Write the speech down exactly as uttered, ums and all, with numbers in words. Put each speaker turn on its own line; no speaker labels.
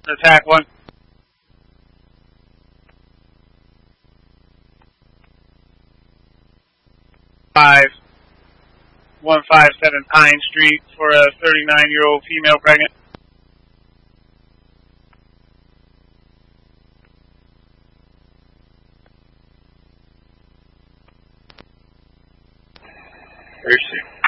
Attack one. Five. one five seven Pine Street for a thirty-nine-year-old female pregnant.
Where is she?